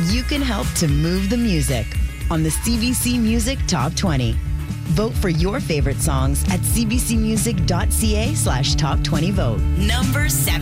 you can help to move the music on the CBC Music Top 20. Vote for your favorite songs at cbcmusic.ca/top20vote. Number 7.